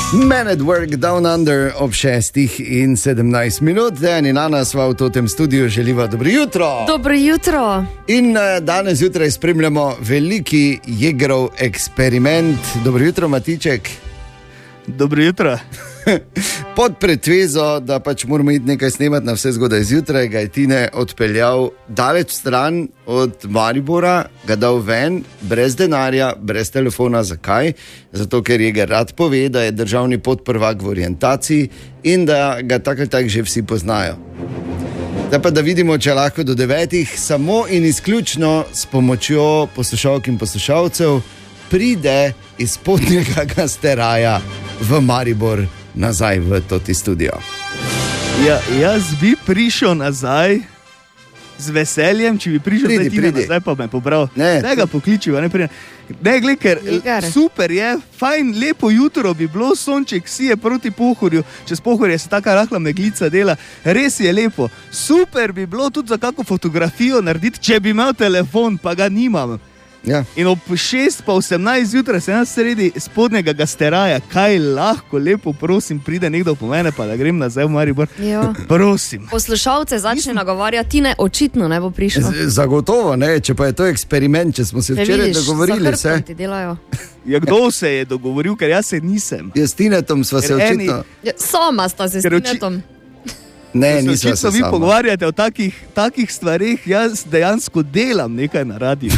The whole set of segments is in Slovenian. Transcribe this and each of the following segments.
Man at Work Down Under ob 6:17. Dejan in Ana sva v tem studiu, želiva dobro jutro. Dobro jutro. In danes zjutraj spremljamo veliki Jägerov eksperiment. Dobro jutro, Matiček. Dobro jutro. Pod pretvezo, da pač moramo iti nekaj snemati na vse zgodaj zjutraj, ga je Tine odpeljal daleč stran od Maribora, ga dal ven, brez denarja, brez telefona. Zakaj? Zato, ker Jäger rad pove, da je državni podprvak v orientaciji in da ga tako ali tako že vsi poznajo. Zdaj pa da vidimo, če lahko do 9 samo in izključno s pomočjo poslušalk in poslušalcev pride iz spodnjega Gasteraja v Maribor nazaj v toti studio. Ja, jaz bi prišel nazaj z veseljem, če bi prišel nazaj, pa me pobral. Ne ga pokličiva, ne pridem. Ne, gled, ker super je, fajn, lepo jutro bi bilo, sonček sije proti Pohorju, čez Pohorje se taka rahla meglica dela, res je lepo. Super bi bilo tudi za kako fotografijo narediti, če bi imel telefon, pa ga nimam. Ja. In ob 6 pa 18 jutra sem sredi spodnjega Gasteraja, kaj lahko, lepo prosim, pride nekdo po mene, pa da grem nazaj v Maribor. Prosim. Poslušalce začne nagovarjati, Tine očitno ne bo prišel. Zagotovo ne, če pa je to eksperiment, če smo se včeraj dogovorili vse. Ja, kdo se je dogovoril, ker jaz se nisem. Ja, s Tinetom sva se očitno. Sama sta se s Tinetom. Ne, nisem se vi pogovarjate o takih stvarih, jaz dejansko delam nekaj na radiju.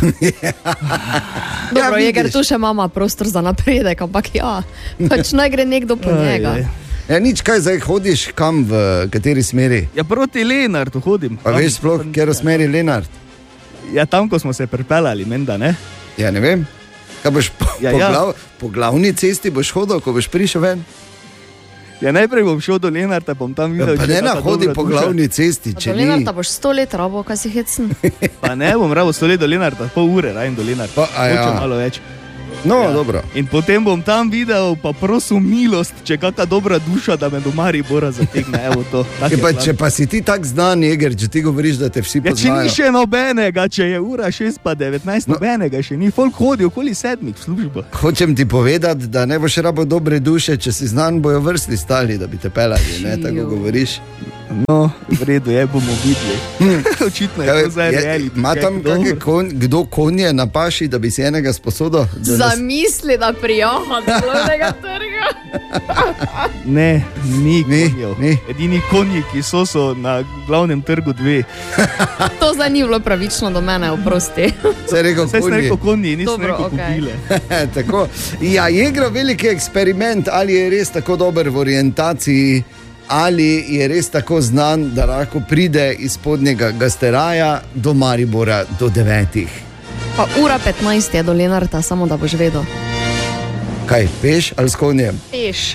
Dobro, Jäger, tu še imamo prostor za napredek, ampak pač naj gre nekdo po njega. Ja, nič, kaj zdaj hodiš, kam, v kateri smeri? Ja, proti Lenartu hodim. Pa veš sploh, kjer smeri Lenart? Ja, tam, ko smo se pripeljali, menda, ne? Ja, ne vem. Kaj boš po glavni cesti boš hodil, ko boš prišel ven? Ja, najprej bom šel do Lenarta, bom tam videl... Pa ne hodi po glavni cesti, če ni... Do Lenarta boš 100 let rabo, kaj si hecen? Pa ne bom rabo 100 let do Lenarta, pol ure rajem do Lenarta. Hočem malo več. No, dobro. In potem bom tam videl, pa prosim milost, če kakšna dobra duša, da me do Maribora zategne, evo to. Če pa si ti tak znan, Jäger, če ti govoriš, da te vsi poznajo. Če ni še nobenega, če je ura 6 pa 19, nobenega še ni, folk hodi okoli 7 v službo. Hočem ti povedati, da ne boš rabo dobre duše, če si znan, bojo vrsti stali, da bi te pelali, ne, tako govoriš. No, v redu je, bomo videli. Očitno je to zdaj reality. Ima tam kdo konje na paši, da bi si enega sposodil? Zamisli, da prijaha do Zlotega trga. Ne, ni konjev. Edini konji, ki so na glavnem trgu 2. To zdaj ni bilo pravično do mene, oprosti. Saj rekel konji, nisem rekel kupile. Tako. Ja, Jägerov veliki eksperiment, ali je res tako dober v orientaciji, ali je res tako znan, da lahko pride iz spodnjega Gasteraja do Maribora do 9. Pa ura 15 je do Lenarta, samo da boš vedel. Kaj, peš ali s konjem? Peš.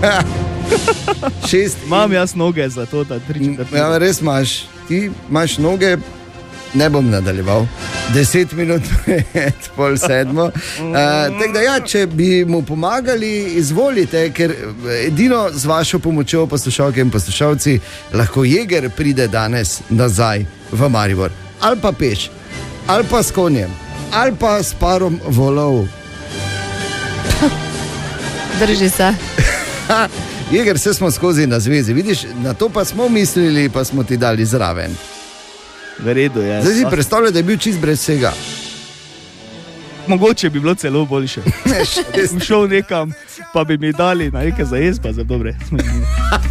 6. Imam jaz noge za to, da 3/4. Ja, res imaš. Ti imaš noge, ne bom nadaljeval. 10 minut pred 6:30. Tako da ja, če bi mu pomagali, izvolite, ker edino z vašo pomočjo, poslušalke in poslušalci, lahko Jäger pride danes nazaj v Maribor. Ali pa peš, ali pa s konjem, ali pa s parom volov. Drži se. Jäger, vse smo skozi na zvezi, vidiš, na to pa smo mislili, pa smo ti dali zraven. V redu je. Zdaj si predstavljaj, da je bil čist brez vsega. Mogoče bi bilo celo boljše. Šel nekam, pa bi mi dali na nekaj za jaz, pa za dobre.